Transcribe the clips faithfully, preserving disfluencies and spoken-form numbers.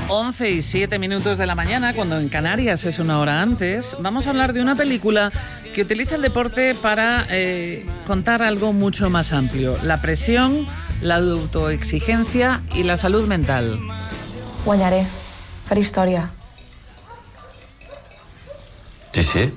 once y siete minutos de la mañana, cuando en Canarias es una hora antes, vamos a hablar de una película que utiliza el deporte para eh, contar algo mucho más amplio: la presión, la autoexigencia y la salud mental. Guanyaré. Faré història. Sí, sí.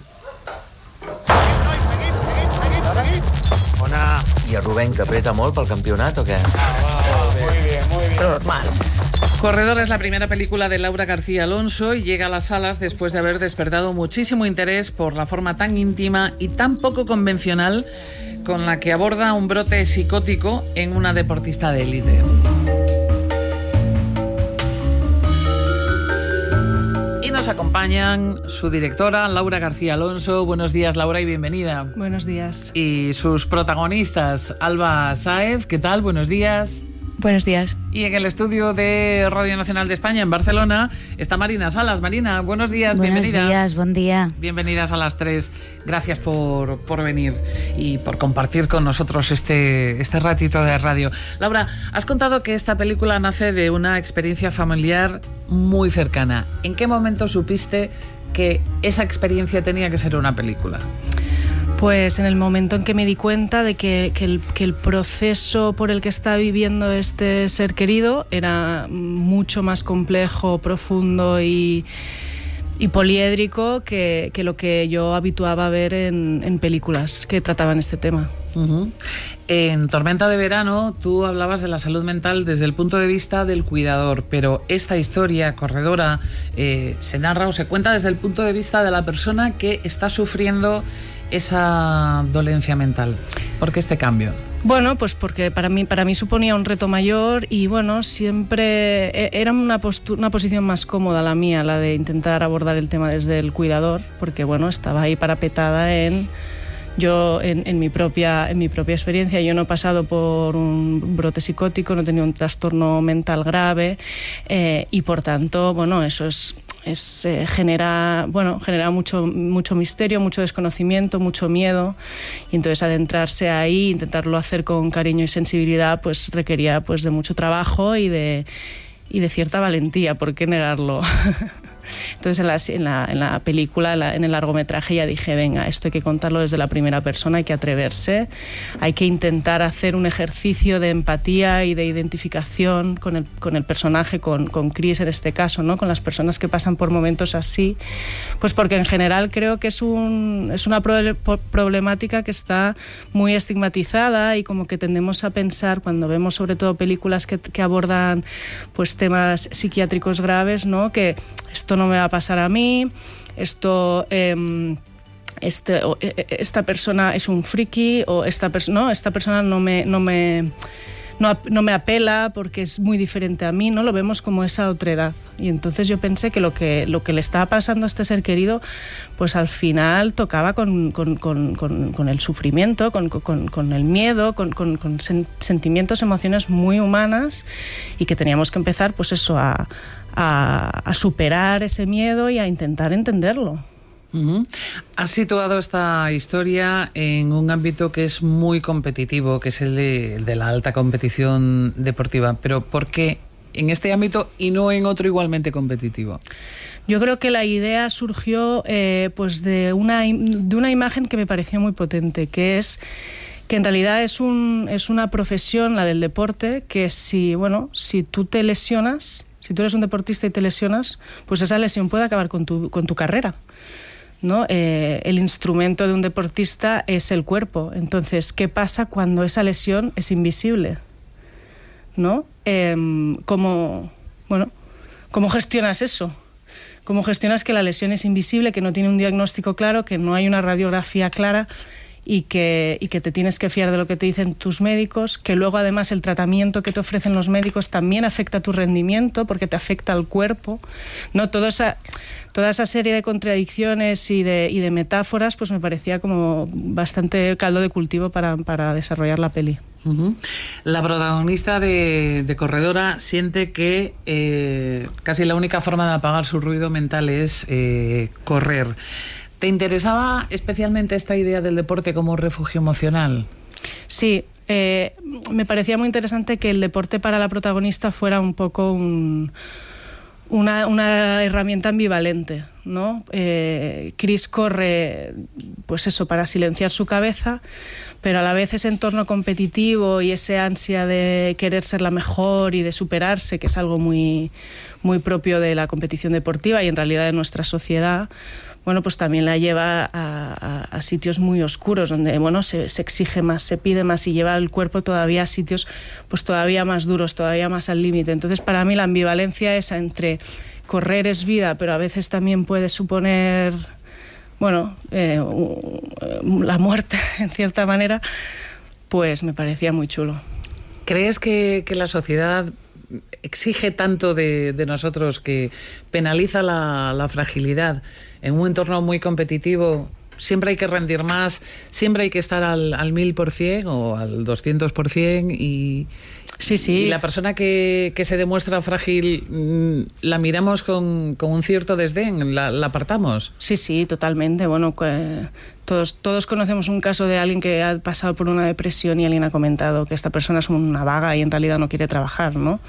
Ona. I el Rubén, que apreta molt pel campionat o què? Muy bien, muy bien. Normal. Corredora es la primera película de Laura García Alonso y llega a las salas después de haber despertado muchísimo interés por la forma tan íntima y tan poco convencional con la que aborda un brote psicótico en una deportista de élite. Y nos acompañan su directora, Laura García Alonso. Buenos días, Laura, y bienvenida. Buenos días. Y sus protagonistas, Alba Sáez, ¿qué tal? Buenos días. Buenos días. Y en el estudio de Radio Nacional de España, en Barcelona, está Marina Salas. Marina, buenos días, buenos bienvenidas. Buenos días, buen día. Bienvenidas a las tres. Gracias por, por venir y por compartir con nosotros este, este ratito de radio. Laura, has contado que esta película nace de una experiencia familiar muy cercana. ¿En qué momento supiste que esa experiencia tenía que ser una película? Pues en el momento en que me di cuenta de que, que, el, que el proceso por el que está viviendo este ser querido era mucho más complejo, profundo y, y poliédrico que, que lo que yo habituaba a ver en, en películas que trataban este tema. Uh-huh. En Tormenta de Verano tú hablabas de la salud mental desde el punto de vista del cuidador, pero esta historia, Corredora, eh, se narra o se cuenta desde el punto de vista de la persona que está sufriendo esa dolencia mental. ¿Por qué este cambio? Bueno, pues porque para mí, para mí suponía un reto mayor y bueno, siempre era una, postu- una posición más cómoda la mía, la de intentar abordar el tema desde el cuidador, porque bueno, estaba ahí parapetada en... Yo, en, en, mi propia, en mi propia experiencia, yo no he pasado por un brote psicótico, no he tenido un trastorno mental grave eh, y, por tanto, bueno, eso es, es eh, genera, bueno, genera mucho, mucho misterio, mucho desconocimiento, mucho miedo, y entonces adentrarse ahí, intentarlo hacer con cariño y sensibilidad, pues requería pues de mucho trabajo y de, y de cierta valentía, ¿por qué negarlo? Entonces en la, en la, en la película, en, la, en el largometraje ya dije, venga, esto hay que contarlo desde la primera persona, hay que atreverse, hay que intentar hacer un ejercicio de empatía y de identificación con el, con el personaje, con, con Chris en este caso, ¿no? Con las personas que pasan por momentos así, pues porque en general creo que es, un, es una pro, problemática que está muy estigmatizada y como que tendemos a pensar cuando vemos sobre todo películas que, que abordan pues temas psiquiátricos graves, ¿no? Que esto no me va a pasar a mí, esto, eh, este, o, eh, esta persona es un friki, o esta, pers- no, esta persona no me, no, me, no, no me apela porque es muy diferente a mí, ¿no? Lo vemos como esa otredad. Y entonces yo pensé que lo que, lo que le estaba pasando a este ser querido, pues al final tocaba con, con, con, con, con el sufrimiento, con, con, con el miedo, con, con, con sen- sentimientos, emociones muy humanas, y que teníamos que empezar, pues eso, a... A, a superar ese miedo y a intentar entenderlo. Uh-huh. Has situado esta historia en un ámbito que es muy competitivo, que es el de, el de la alta competición deportiva, pero ¿por qué en este ámbito y no en otro igualmente competitivo? Yo creo que la idea surgió eh, pues de una, de una imagen que me pareció muy potente, que es que en realidad es, un, es una profesión, la del deporte, que si, bueno, si tú te lesionas... Si tú eres un deportista y te lesionas, pues esa lesión puede acabar con tu, con tu carrera, ¿no? Eh, el instrumento de un deportista es el cuerpo. Entonces, ¿qué pasa cuando esa lesión es invisible? ¿No? Eh, ¿cómo, bueno, ¿cómo gestionas eso? ¿Cómo gestionas que la lesión es invisible, que no tiene un diagnóstico claro, que no hay una radiografía clara y que, y que te tienes que fiar de lo que te dicen tus médicos, que luego además el tratamiento que te ofrecen los médicos también afecta a tu rendimiento porque te afecta al cuerpo, ¿no? Toda esa, toda esa serie de contradicciones y de, y de metáforas pues me parecía como bastante caldo de cultivo para, para desarrollar la peli. Uh-huh. La protagonista de, de Corredora siente que eh, casi la única forma de apagar su ruido mental es eh, correr. ¿Te interesaba especialmente esta idea del deporte como refugio emocional? Sí, eh, me parecía muy interesante que el deporte para la protagonista fuera un poco un, una, una herramienta ambivalente, ¿no? Eh, Chris corre, pues eso, para silenciar su cabeza, pero a la vez ese entorno competitivo y ese ansia de querer ser la mejor y de superarse, que es algo muy, muy propio de la competición deportiva y en realidad de nuestra sociedad, bueno, pues también la lleva a, a, a sitios muy oscuros donde, bueno, se, se exige más, se pide más y lleva el cuerpo todavía a sitios pues todavía más duros, todavía más al límite. Entonces, para mí la ambivalencia esa entre correr es vida, pero a veces también puede suponer, bueno, eh, la muerte, en cierta manera, pues me parecía muy chulo. ¿Crees que, que la sociedad exige tanto de, de nosotros que penaliza la, la fragilidad? En un entorno muy competitivo siempre hay que rendir más, siempre hay que estar al, al mil por cien o al doscientos por cien y, sí, sí. y la persona que, que se demuestra frágil mmm, la miramos con, con un cierto desdén, la, la apartamos. Sí, sí, totalmente. Bueno, eh, todos, todos conocemos un caso de alguien que ha pasado por una depresión y alguien ha comentado que esta persona es una vaga y en realidad no quiere trabajar, ¿no?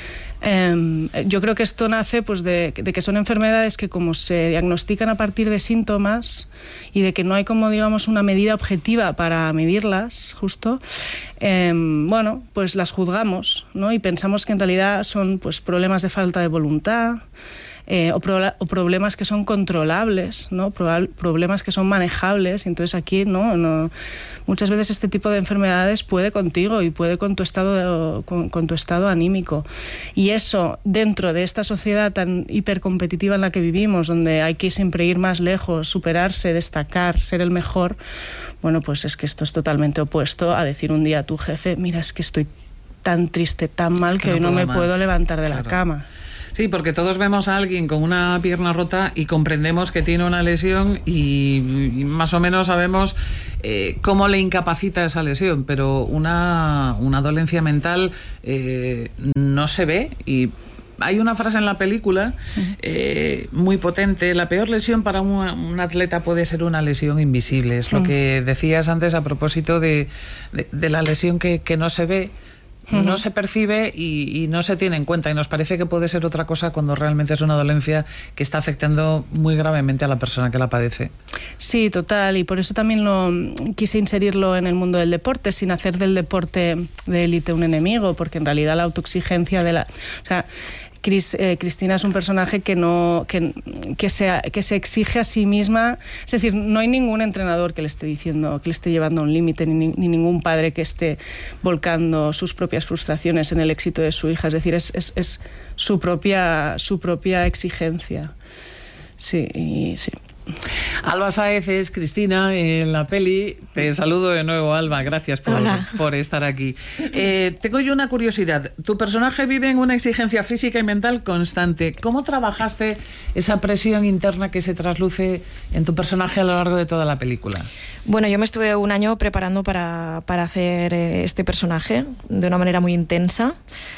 Eh, yo creo que esto nace pues de, de que son enfermedades que como se diagnostican a partir de síntomas y de que no hay como digamos una medida objetiva para medirlas justo, eh, bueno, pues las juzgamos, ¿no? Y pensamos que en realidad son pues problemas de falta de voluntad, Eh, o, pro, o problemas que son controlables, ¿no? Pro, problemas que son manejables. Y entonces aquí no, no, muchas veces este tipo de enfermedades puede contigo y puede con tu estado de, con, con tu estado anímico. Y eso dentro de esta sociedad tan hipercompetitiva en la que vivimos, donde hay que siempre ir más lejos, superarse, destacar, ser el mejor, bueno, pues es que esto es totalmente opuesto a decir un día a tu jefe, mira, es que estoy tan triste, tan mal, es que, que hoy no, no me más. puedo levantar de claro. la cama. Sí, porque todos vemos a alguien con una pierna rota y comprendemos que tiene una lesión y, y más o menos sabemos eh, cómo le incapacita esa lesión, pero una, una dolencia mental eh, no se ve. Y hay una frase en la película eh, muy potente: la peor lesión para un, un atleta puede ser una lesión invisible. Es lo que decías antes a propósito de, de, de la lesión que, que no se ve, no se percibe y, y no se tiene en cuenta, y nos parece que puede ser otra cosa cuando realmente es una dolencia que está afectando muy gravemente a la persona que la padece. Sí, total, y por eso también lo quise inserirlo en el mundo del deporte, sin hacer del deporte de élite un enemigo, porque en realidad la autoexigencia de la... O sea, Chris, eh, Cristina es un personaje que no que, que, se, que se exige a sí misma. Es decir, no hay ningún entrenador que le esté diciendo, que le esté llevando a un límite, ni, ni ningún padre que esté volcando sus propias frustraciones en el éxito de su hija. Es decir, es, es, es su propia su propia exigencia. Sí, y, sí. Alba Sáez es Cristina en la peli. Te saludo de nuevo, Alba. Gracias por, por estar aquí. Eh, tengo yo una curiosidad. Tu personaje vive en una exigencia física y mental constante. ¿Cómo trabajaste esa presión interna que se trasluce en tu personaje a lo largo de toda la película? Bueno, yo me estuve un año preparando para, para hacer este personaje de una manera muy intensa.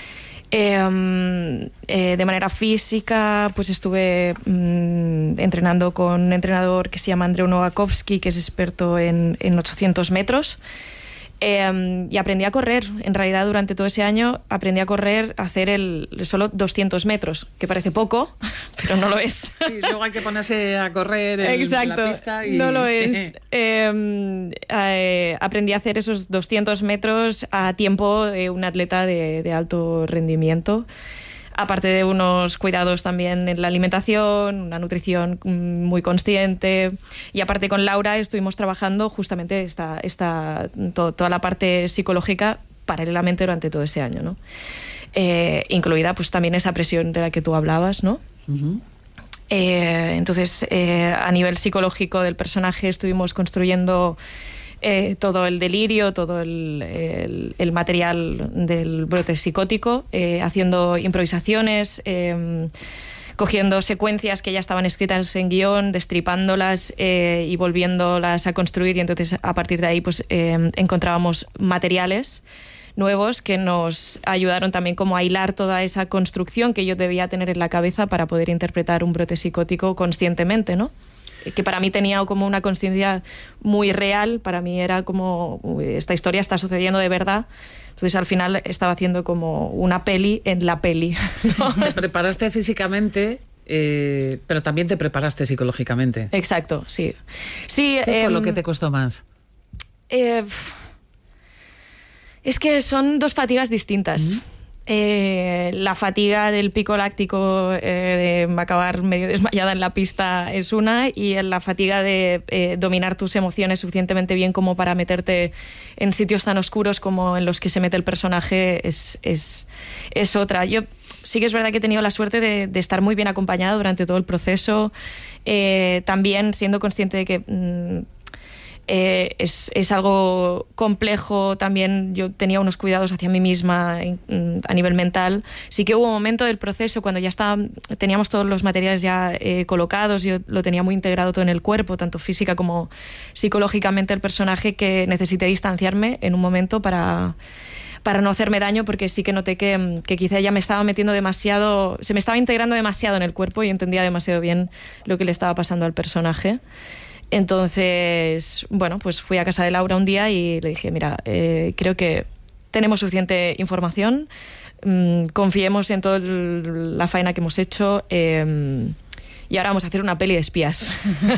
Eh, eh, de manera física, pues estuve mm, entrenando con un entrenador que se llama Andreu Nowakovsky, que es experto en, en ochocientos metros. Eh, y aprendí a correr. En realidad, durante todo ese año aprendí a correr, a hacer el solo doscientos metros, que parece poco, pero no lo es. Sí, luego hay que ponerse a correr en, Exacto, en la pista y... no lo es. eh, eh, aprendí a hacer esos doscientos metros a tiempo de un atleta de, de alto rendimiento. Aparte de unos cuidados también en la alimentación, una nutrición muy consciente. Y aparte con Laura estuvimos trabajando justamente esta, esta, to, toda la parte psicológica paralelamente durante todo ese año, ¿no? Eh, incluida pues también esa presión de la que tú hablabas, ¿no? Uh-huh. Eh, entonces, eh, a nivel psicológico del personaje estuvimos construyendo... Eh, todo el delirio, todo el, el, el material del brote psicótico, eh, haciendo improvisaciones, eh, cogiendo secuencias que ya estaban escritas en guión, destripándolas eh, y volviéndolas a construir, y entonces a partir de ahí pues eh, encontrábamos materiales nuevos que nos ayudaron también como a hilar toda esa construcción que yo debía tener en la cabeza para poder interpretar un brote psicótico conscientemente, ¿no? Que para mí tenía como una conciencia muy real. Para mí era como, esta historia está sucediendo de verdad, Entonces al final estaba haciendo como una peli en la peli, ¿no? Te preparaste físicamente, eh, pero también te preparaste psicológicamente. Exacto, sí. sí ¿Qué eh, fue lo que te costó más? Eh, es que son dos fatigas distintas. Mm-hmm. Eh, la fatiga del pico láctico, eh, de acabar medio desmayada en la pista, es una, y la fatiga de eh, dominar tus emociones suficientemente bien como para meterte en sitios tan oscuros como en los que se mete el personaje es, es, es otra. Yo sí que es verdad que he tenido la suerte de, de estar muy bien acompañada durante todo el proceso, eh, también siendo consciente de que mmm, Eh, es, es algo complejo. También yo tenía unos cuidados hacia mí misma a nivel mental. Sí que hubo un momento del proceso cuando ya estaba, teníamos todos los materiales ya eh, colocados, yo lo tenía muy integrado todo en el cuerpo, tanto física como psicológicamente el personaje, que necesité distanciarme en un momento para, para no hacerme daño, porque sí que noté que, que quizá ya me estaba metiendo demasiado, se me estaba integrando demasiado en el cuerpo y entendía demasiado bien lo que le estaba pasando al personaje. Entonces, bueno, pues fui a casa de Laura un día y le dije, mira, eh, creo que tenemos suficiente información, mmm, confiemos en toda la faena que hemos hecho, eh, y ahora vamos a hacer una peli de espías.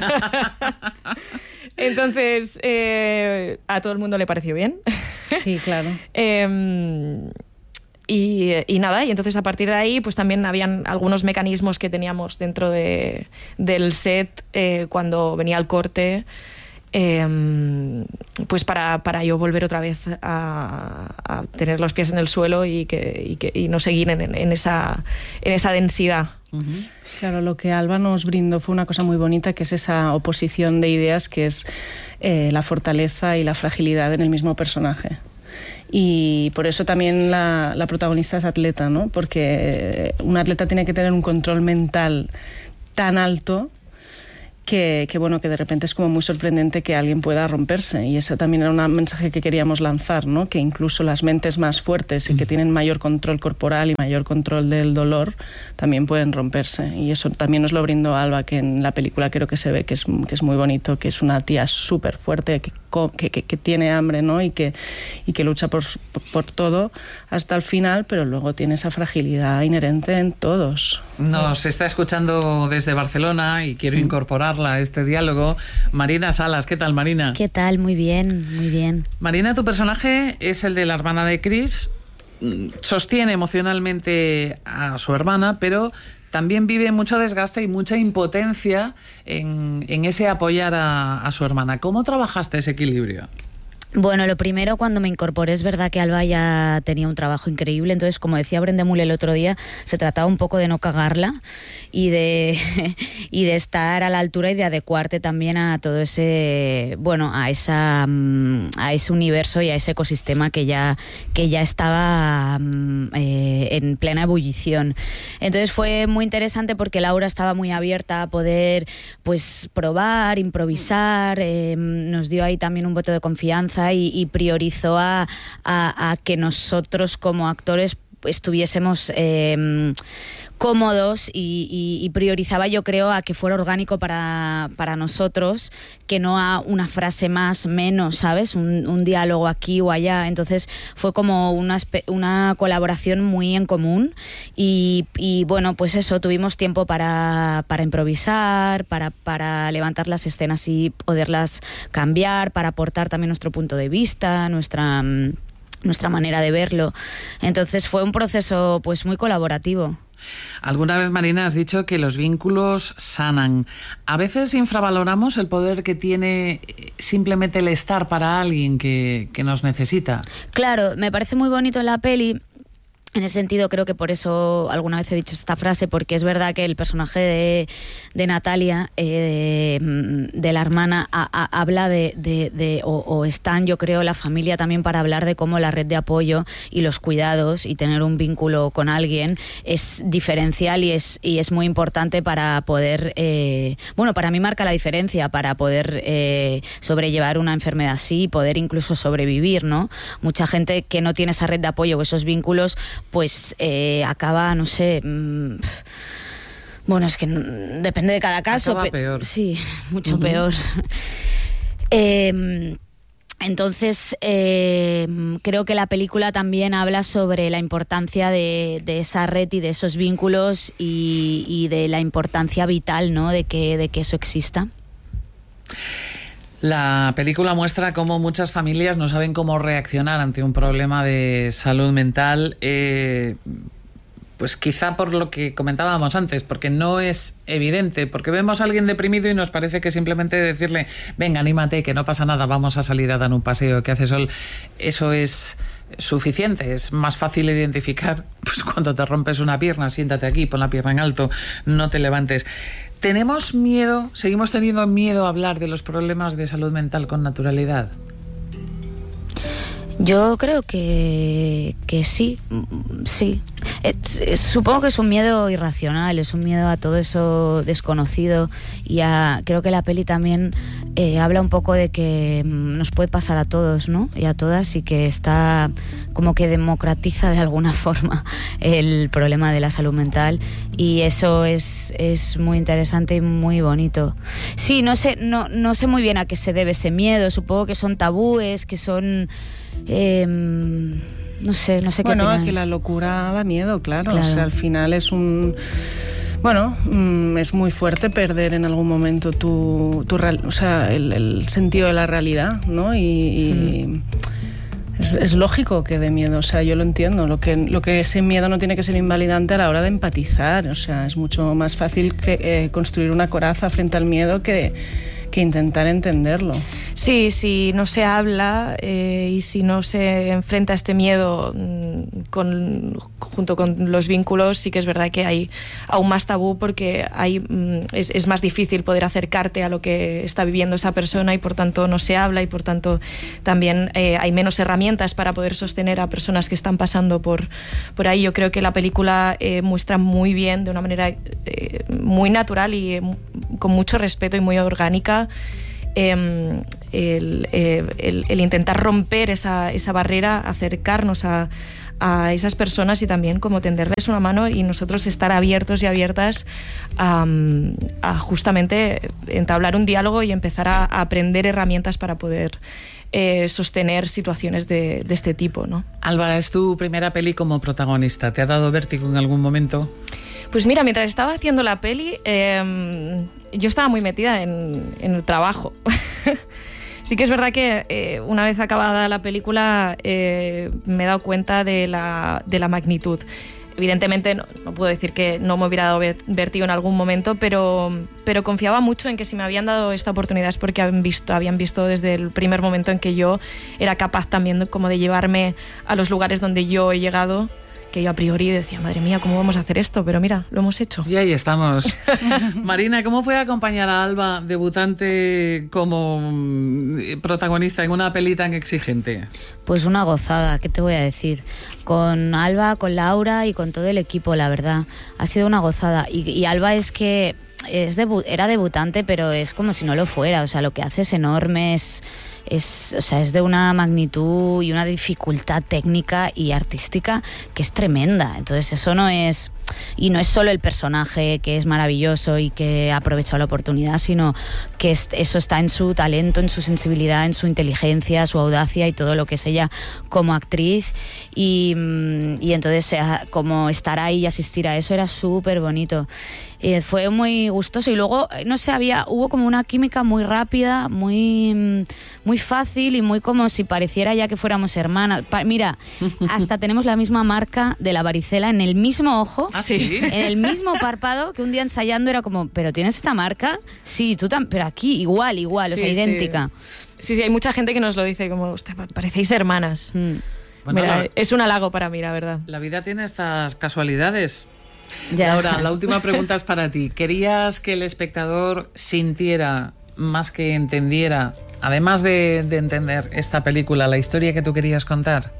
Entonces, eh, a todo el mundo le pareció bien. Sí, claro. eh, Y, y nada, y entonces a partir de ahí pues también habían algunos mecanismos que teníamos dentro de, del set eh, cuando venía el corte, eh, pues para, para yo volver otra vez a, a tener los pies en el suelo y, que, y, que, y no seguir en, en, esa, en esa densidad. Uh-huh. Claro, lo que Alba nos brindó fue una cosa muy bonita, que es esa oposición de ideas, que es eh, la fortaleza y la fragilidad en el mismo personaje. Y por eso también la, la protagonista es atleta, ¿no? Porque un atleta tiene que tener un control mental tan alto que, que, bueno, que de repente es como muy sorprendente que alguien pueda romperse. Y ese también era un mensaje que queríamos lanzar, ¿no? Que incluso las mentes más fuertes y que tienen mayor control corporal y mayor control del dolor también pueden romperse. Y eso también nos lo brindó Alba, que en la película creo que se ve que es, que es muy bonito, que es una tía súper fuerte, que Que, que, que tiene hambre, ¿no? Y que, y que lucha por, por, por todo hasta el final, pero luego tiene esa fragilidad inherente en todos. Nos está escuchando desde Barcelona y quiero incorporarla a este diálogo Marina Salas. ¿Qué tal, Marina? ¿Qué tal? Muy bien, muy bien. Marina, tu personaje es el de la hermana de Chris. Sostiene emocionalmente a su hermana, pero también vive mucho desgaste y mucha impotencia en, en ese apoyar a, a su hermana. ¿Cómo trabajaste ese equilibrio? Bueno, lo primero, cuando me incorporé, es verdad que Alba ya tenía un trabajo increíble, entonces, como decía Brendemul el otro día, se trataba un poco de no cagarla y de, y de estar a la altura y de adecuarte también a todo ese, bueno, a esa a ese universo y a ese ecosistema que ya, que ya estaba eh, en plena ebullición. Entonces fue muy interesante porque Laura estaba muy abierta a poder, pues, probar, improvisar, eh, nos dio ahí también un voto de confianza Y, y priorizó a, a, a que nosotros como actores estuviésemos eh, cómodos y, y, y priorizaba, yo creo, a que fuera orgánico para, para nosotros, que no a una frase más, menos, ¿sabes? Un, un diálogo aquí o allá. Entonces fue como una, una colaboración muy en común y, y bueno, pues eso, tuvimos tiempo para, para improvisar, para, para levantar las escenas y poderlas cambiar, para aportar también nuestro punto de vista, nuestra... nuestra manera de verlo. Entonces fue un proceso pues muy colaborativo. Alguna vez, Marina, has dicho que los vínculos sanan. A veces infravaloramos el poder que tiene simplemente el estar para alguien que, que nos necesita. Claro, me parece muy bonito en la peli. En ese sentido, creo que por eso alguna vez he dicho esta frase, porque es verdad que el personaje de, de Natalia, eh, de, de la hermana, a, a, habla de, de, de o, o están, yo creo, la familia también para hablar de cómo la red de apoyo y los cuidados y tener un vínculo con alguien es diferencial y es, y es muy importante para poder, eh, bueno, para mí marca la diferencia, para poder eh, sobrellevar una enfermedad así y poder incluso sobrevivir, ¿no? Mucha gente que no tiene esa red de apoyo o esos vínculos, pues eh, acaba, no sé, mmm, bueno, es que no, depende de cada caso. Acaba peor. Sí, mucho uh-huh. peor. eh, Entonces, eh, creo que la película también habla sobre la importancia de, de esa red y de esos vínculos y, y de la importancia vital, ¿no?, de que, de que eso exista. La película muestra cómo muchas familias no saben cómo reaccionar ante un problema de salud mental, eh, pues quizá por lo que comentábamos antes, porque no es evidente, porque vemos a alguien deprimido y nos parece que simplemente decirle, venga, anímate, que no pasa nada, vamos a salir a dar un paseo, que hace sol, eso es suficiente. Es más fácil identificar, pues cuando te rompes una pierna, siéntate aquí, pon la pierna en alto, no te levantes. ¿Tenemos miedo, seguimos teniendo miedo a hablar de los problemas de salud mental con naturalidad? Yo creo que, que sí, sí. Es, es, supongo que es un miedo irracional, es un miedo a todo eso desconocido y a, creo que la peli también eh, habla un poco de que nos puede pasar a todos, ¿no? Y a todas, y que está como que democratiza de alguna forma el problema de la salud mental, y eso es, es muy interesante y muy bonito. Sí, no sé, no, no sé muy bien a qué se debe ese miedo, supongo que son tabúes, que son... Eh, no sé, no sé qué bueno, opináis. Que la locura da miedo, claro. claro. O sea, al final es un... Bueno, mm, es muy fuerte perder en algún momento tu, tu o sea, el, el sentido de la realidad, ¿no? Y, y mm. es, es lógico que dé miedo, o sea, yo lo entiendo. Lo que, lo que ese miedo no tiene que ser invalidante a la hora de empatizar. O sea, es mucho más fácil que, eh, construir una coraza frente al miedo que... que intentar entenderlo. Sí, si no se habla eh, y si no se enfrenta este miedo con, junto con los vínculos, sí que es verdad que hay aún más tabú, porque hay, es, es más difícil poder acercarte a lo que está viviendo esa persona, y por tanto no se habla, y por tanto también eh, hay menos herramientas para poder sostener a personas que están pasando por, por ahí. Yo creo que la película eh, muestra muy bien, de una manera eh, muy natural y eh, con mucho respeto y muy orgánica, Eh, el, eh, el, el intentar romper esa, esa barrera, acercarnos a, a esas personas y también como tenderles una mano, y nosotros estar abiertos y abiertas a, a justamente entablar un diálogo y empezar a, a aprender herramientas para poder eh, sostener situaciones de, de este tipo, ¿no? Alba, es tu primera peli como protagonista. ¿Te ha dado vértigo en algún momento? Pues mira, mientras estaba haciendo la peli, eh, yo estaba muy metida en, en el trabajo. Sí que es verdad que eh, una vez acabada la película eh, me he dado cuenta de la, de la magnitud. Evidentemente no, no puedo decir que no me hubiera dado vértigo en algún momento, pero, pero confiaba mucho en que si me habían dado esta oportunidad es porque habían visto, habían visto desde el primer momento en que yo era capaz también como de llevarme a los lugares donde yo he llegado, que yo a priori decía, madre mía, ¿cómo vamos a hacer esto? Pero mira, lo hemos hecho. Y ahí estamos. Marina, ¿cómo fue acompañar a Alba, debutante como protagonista en una peli tan exigente? Pues una gozada, ¿qué te voy a decir? Con Alba, con Laura y con todo el equipo, la verdad. Ha sido una gozada. Y, y Alba es que es debu- era debutante, pero es como si no lo fuera. O sea, lo que hace es enorme, es... Es, o sea, es de una magnitud y una dificultad técnica y artística que es tremenda. Entonces eso no es... Y no es solo el personaje, que es maravilloso y que ha aprovechado la oportunidad, sino que es, eso está en su talento, en su sensibilidad, en su inteligencia, su audacia y todo lo que es ella como actriz. Y, y entonces como estar ahí y asistir a eso era súper bonito. Eh, fue muy gustoso, y luego, no sé, había, hubo como una química muy rápida, muy, muy fácil, y muy como si pareciera ya que fuéramos hermanas. Pa- mira, hasta tenemos la misma marca de la varicela en el mismo ojo. ¿Ah, sí? En el mismo párpado, que un día ensayando era como, ¿pero tienes esta marca? Sí, tú también, pero aquí igual, igual, Sí, o sea, sí. idéntica. Sí, sí, hay mucha gente que nos lo dice, como, hostia, parecéis hermanas. Mm. Bueno, Mira, la, es un halago para mí, la verdad. la vida tiene estas casualidades. Ya. Ahora, la última pregunta es para ti. ¿Querías que el espectador sintiera más que entendiera, además de, de entender esta película, la historia que tú querías contar?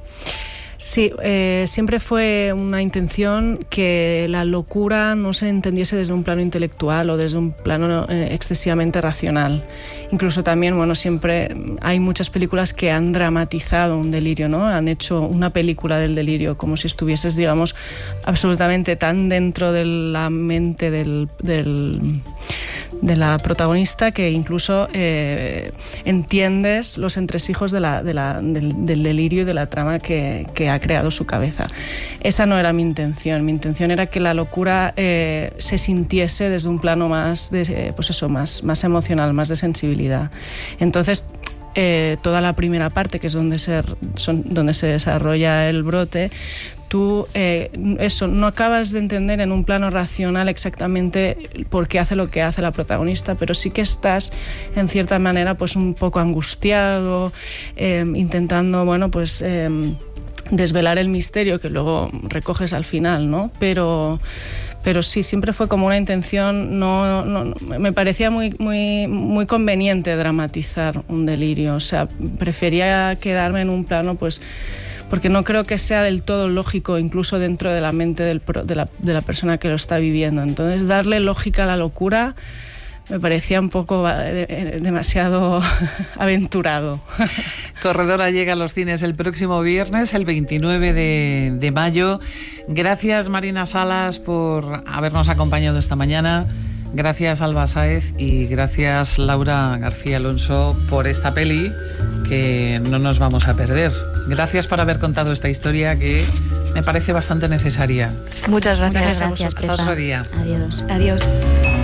Sí, eh, siempre fue una intención que la locura no se entendiese desde un plano intelectual o desde un plano eh, excesivamente racional. Incluso también, bueno, siempre hay muchas películas que han dramatizado un delirio, ¿no? Han hecho una película del delirio, como si estuvieses, digamos, absolutamente tan dentro de la mente del, del, de la protagonista, que incluso eh, entiendes los entresijos de la, de la, del, del delirio y de la trama que, que ha creado su cabeza. Esa no era mi intención. Mi intención era que la locura eh, se sintiese desde un plano más, de, eh, pues eso, más, más emocional, más de sensibilidad. Entonces, Eh, toda la primera parte, que es donde se, son, donde se desarrolla el brote, tú eh, eso, no acabas de entender en un plano racional exactamente por qué hace lo que hace la protagonista, pero sí que estás en cierta manera pues un poco angustiado, eh, intentando, bueno, pues eh, desvelar el misterio que luego recoges al final, ¿no? Pero Pero sí, siempre fue como una intención, no, no, me parecía muy, muy, muy conveniente dramatizar un delirio. O sea, prefería quedarme en un plano, pues, porque no creo que sea del todo lógico, incluso dentro de la mente del, de, la, de la persona que lo está viviendo. Entonces, darle lógica a la locura me parecía un poco demasiado aventurado. Corredora llega a los cines el próximo viernes, el veintinueve de, de mayo. Gracias, Marina Salas, por habernos acompañado esta mañana. Gracias, Alba Sáez, y gracias, Laura García Alonso, por esta peli que no nos vamos a perder. Gracias por haber contado esta historia que me parece bastante necesaria. Muchas gracias. Muchas gracias, Hasta otro día. Adiós. Adiós.